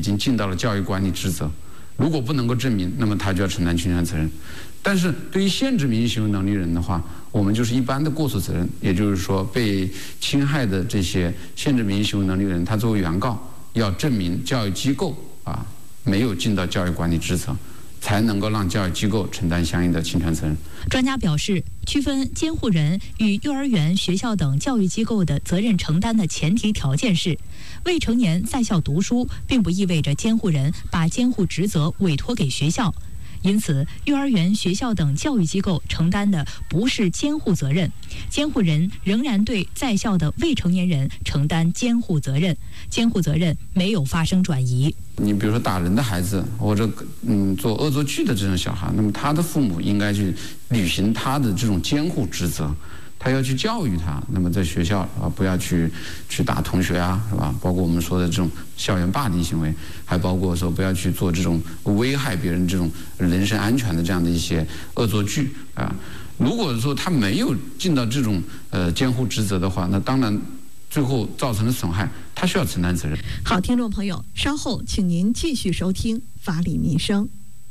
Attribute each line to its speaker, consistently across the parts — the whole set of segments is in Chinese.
Speaker 1: 经尽到了教育管理职责。如果不能够证明，那么他就要承担侵权责任。但是对于限制民事行为能力人的话，我们就是一般的过错责任，也就是说被侵害的这些限制民事行为能力人，他作为原告要证明教育机构没有尽到教育管理职责，才能够让教育机构承担相应的侵权责任。
Speaker 2: 专家表示，区分监护人与幼儿园、学校等教育机构的责任承担的前提条件是，未成年在校读书，并不意味着监护人把监护职责委托给学校。因此，幼儿园、学校等教育机构承担的不是监护责任，监护人仍然对在校的未成年人承担监护责任，监护责任没有发生转移。
Speaker 1: 你比如说打人的孩子，或者做恶作剧的这种小孩，那么他的父母应该去履行他的这种监护职责，他要去教育他。那么在学校不要去打同学是吧？包括我们说的这种校园霸凌行为，还包括说不要去做这种危害别人这种人身安全的这样的一些恶作剧如果说他没有尽到这种监护职责的话，那当然最后造成的损害，他需要承担责任。
Speaker 3: 好，听众朋友，稍后请您继续收听法理民生。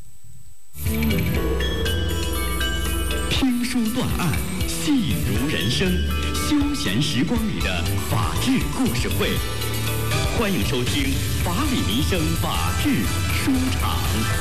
Speaker 4: 听书断案，戏如人生，休闲时光里的法治故事会，欢迎收听法理民生法治书场。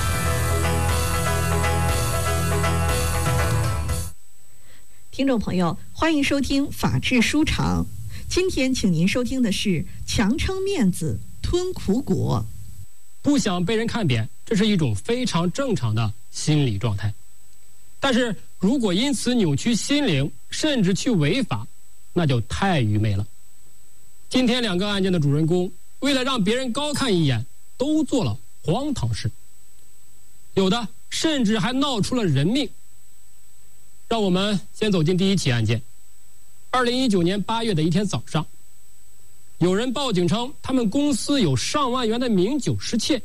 Speaker 3: 听众朋友，欢迎收听法治书场。今天请您收听的是强撑面子吞苦果。
Speaker 5: 不想被人看扁，这是一种非常正常的心理状态。但是如果因此扭曲心灵，甚至去违法，那就太愚昧了。今天2个案件的主人公，为了让别人高看一眼，都做了荒唐事，有的甚至还闹出了人命。让我们先走进第一起案件。2019年8月的一天早上，有人报警称他们公司有上万元的名酒失窃。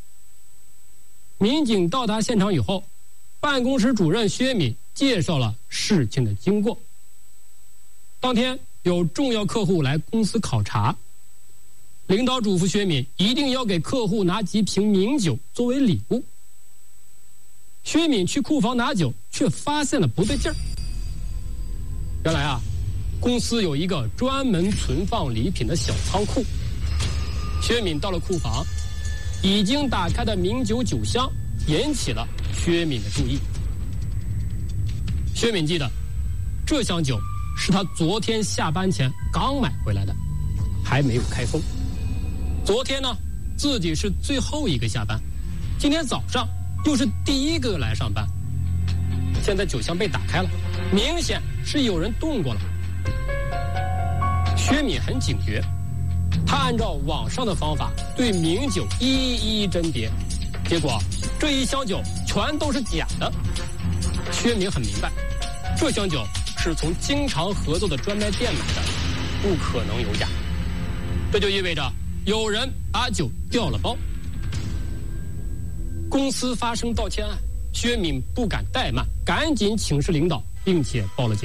Speaker 5: 民警到达现场以后，办公室主任薛敏介绍了事情的经过。当天有重要客户来公司考察，领导嘱咐薛敏一定要给客户拿几瓶名酒作为礼物。薛敏去库房拿酒，却发现了不对劲儿。原来公司有一个专门存放礼品的小仓库。薛敏到了库房，已经打开的名酒酒箱引起了薛敏的注意。薛敏记得，这箱酒是他昨天下班前刚买回来的，还没有开封。昨天呢，自己是最后一个下班，今天早上又是第一个来上班。现在酒箱被打开了，明显是有人动过了。薛敏很警觉，他按照网上的方法对名酒一一甄别，结果这一箱酒全都是假的。薛敏很明白，这箱酒是从经常合作的专卖店买的，不可能有假。这就意味着有人把酒调了包。公司发生盗窃案，薛敏不敢怠慢，赶紧请示领导，并且报了警。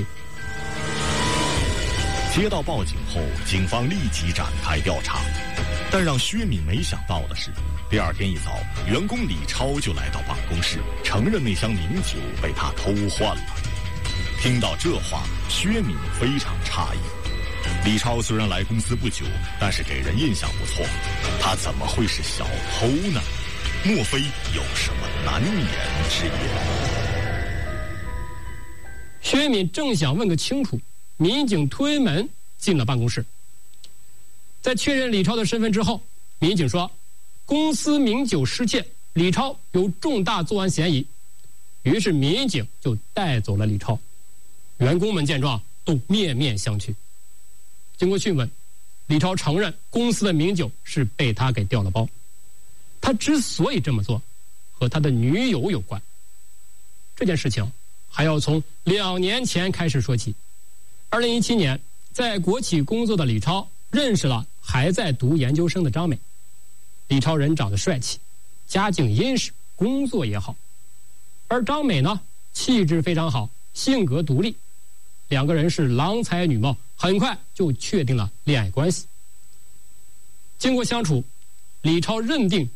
Speaker 6: 接到报警后，警方立即展开调查。但让薛敏没想到的是，第二天一早，员工李超就来到办公室，承认那箱名酒被他偷换了。听到这话，薛敏非常诧异。李超虽然来公司不久，但是给人印象不错，他怎么会是小偷呢？莫非有什么难言之隐？
Speaker 5: 薛敏正想问个清楚，民警推门进了办公室。在确认李超的身份之后，民警说公司名酒失窃，李超有重大作案嫌疑。于是民警就带走了李超。员工们见状都面面相觑。经过讯问，李超承认公司的名酒是被他给调了包。他之所以这么做，和他的女友有关。这件事情还要从2年前开始说起。2017年，在国企工作的李超认识了还在读研究生的张美。李超人长得帅气，家境殷实，工作也好。而张美呢，气质非常好，性格独立，两个人是郎才女貌，很快就确定了恋爱关系。经过相处，李超认定